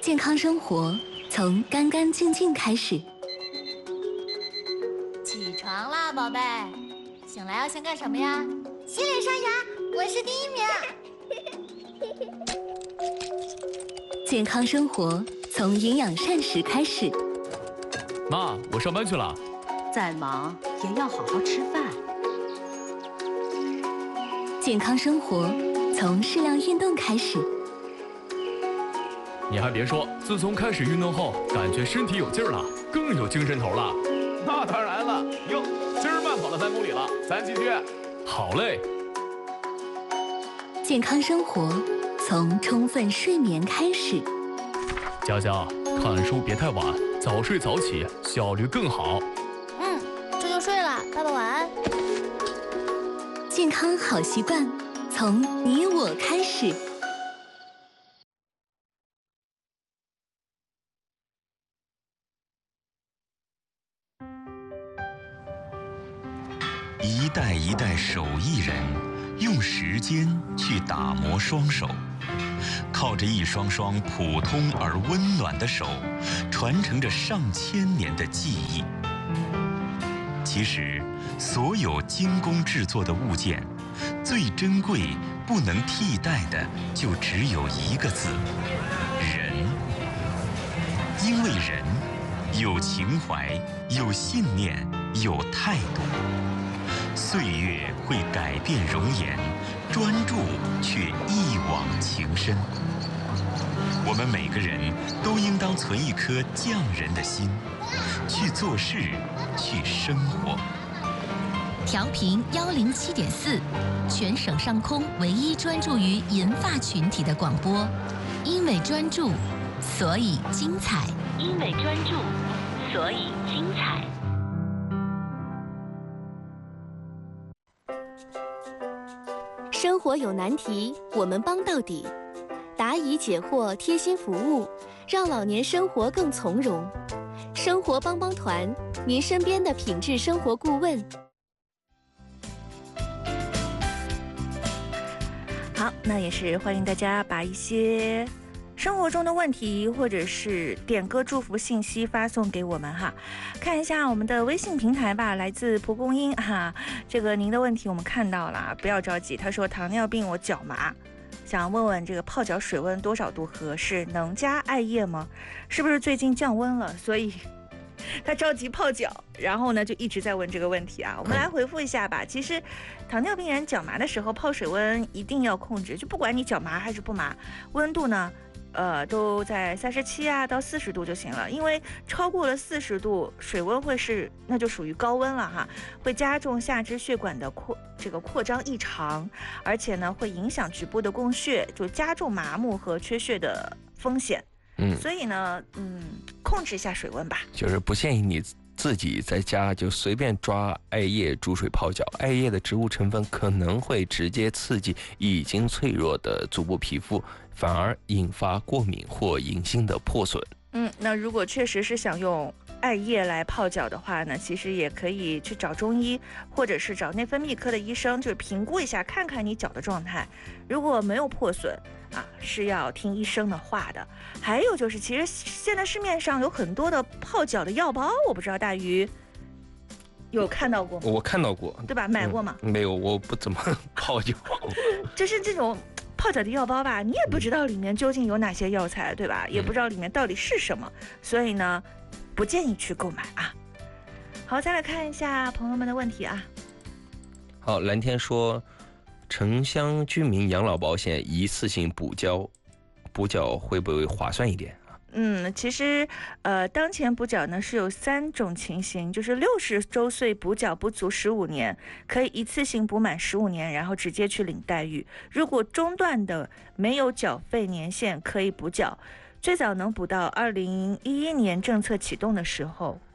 健康生活从干干净净开始。 起床啦，宝贝！醒来要先干什么呀？ 洗脸刷牙，我是第一名。 健康生活从营养膳食开始。 妈，我上班去了。 再忙也要好好吃饭。 健康生活从适量运动开始。 你还别说，自从开始运动后，感觉身体有劲儿了，更有精神头了。 那当然了，哟，今儿慢跑了3公里了，咱继续。 好嘞。 健康生活从充分睡眠开始。 佳佳，看书别太晚，早睡早起，效率更好。 这就睡了，爸爸晚安。 健康好习惯从你我开始。 一代一代手艺人用时间去打磨双手，靠着一双双普通而温暖的手，传承着上千年的技艺。其实，所有精工制作的物件，最珍贵、不能替代的，就只有一个字：人。因为人有情怀，有信念，有态度。岁月会改变容颜，专注却一往情深。我们每个人都应当存一颗匠人的心，去做事，去生活。 调频107.4，全省上空唯一专注于银发群体的广播。因为专注，所以精彩。因为专注，所以精彩。 生活有难题，我们帮到底。答疑解惑，贴心服务，让老年生活更从容。生活帮帮团，您身边的品质生活顾问。 好，那也是欢迎大家把一些生活中的问题或者是点歌祝福信息发送给我们哈。看一下我们的微信平台吧，来自蒲公英哈，这个您的问题我们看到了，不要着急。他说糖尿病我脚麻，想问问这个泡脚水温多少度合适？能加艾叶吗？是不是最近降温了，所以他着急泡脚，然后呢就一直在问这个问题啊。我们来回复一下吧。其实糖尿病人脚麻的时候泡水温一定要控制，就不管你脚麻还是不麻，温度呢都在37啊到40度就行了，因为超过了40度，水温那就属于高温了哈，会加重下肢血管的扩张异常，而且呢会影响局部的供血，就加重麻木和缺血的风险。所以呢，控制一下水温吧。 就是不建议你自己在家就随便抓艾叶煮水泡脚，艾叶的植物成分可能会直接刺激已经脆弱的足部皮肤，反而引发过敏或隐性的破损。 那如果确实是想用艾叶来泡脚的话呢，其实也可以去找中医，或者是找内分泌科的医生，就是评估一下，看看你脚的状态。如果没有破损是要听医生的话的。还有就是，其实现在市面上有很多的泡脚的药包，我不知道大鱼有看到过吗？ 我看到过， 对吧？买过吗？ 没有，我不怎么泡脚。 就是这种泡脚的药包吧，你也不知道里面究竟有哪些药材，对吧？也不知道里面到底是什么，所以呢，不建议去购买啊。好，再来看一下朋友们的问题啊。 好，蓝天说，城乡居民养老保险一次性补缴会不会划算一点？ 其实当前补缴呢是有3种情形，就是60周岁补缴不足15年，可以一次性补满15年，然后直接去领待遇。如果中断的没有缴费年限，可以补缴，最早能补到2011年政策启动的时候。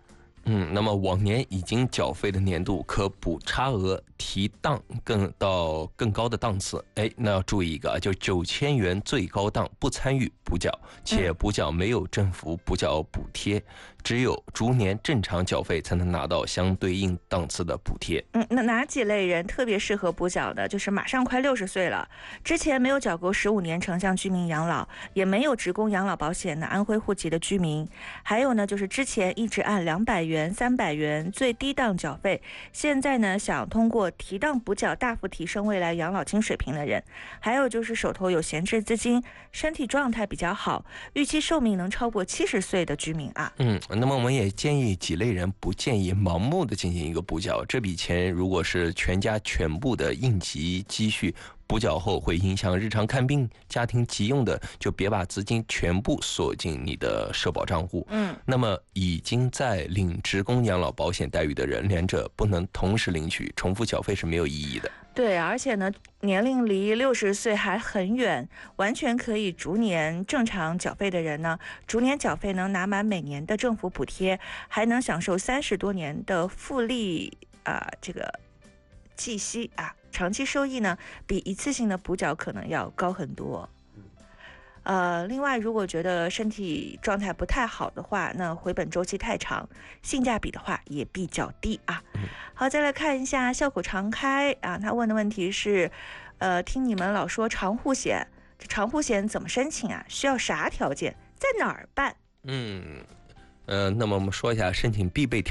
那么往年已经缴费的年度可补差额提档到更高的档次。那要注意一个，就9000元最高档不参与补缴，且补缴没有政府补缴补贴，只有逐年正常缴费才能拿到相对应档次的补贴。 那哪几类人特别适合补缴的？就是马上快60岁了，之前没有缴够15年城乡居民养老，也没有职工养老保险的安徽户籍的居民，还有呢就是之前一直按200元、300元最低档缴费，现在呢想通过提档补缴大幅提升未来养老金水平的人，还有就是手头有闲置资金、身体状态比较好、预期寿命能超过70岁的居民啊。 那么我们也建议几类人不建议盲目的进行一个补缴，这笔钱如果是全家全部的应急积蓄，补缴后会影响日常看病、家庭急用的，就别把资金全部锁进你的社保账户。那么已经在领职工养老保险待遇的人，两者不能同时领取，重复缴费是没有意义的。 对，而且呢，年龄离60岁还很远，完全可以逐年正常缴费的人呢，逐年缴费能拿满每年的政府补贴，还能享受30多年的复利这个计息啊，长期收益呢比一次性的补缴可能要高很多。另外，如果觉得身体状态不太好的话，那回本周期太长，性价比的话也比较低啊。好，再来看一下笑口常开啊，他问的问题是，听你们老说长户险，这长户险怎么申请啊？需要啥条件？在哪儿办？ 那么我们说一下申请必备条件。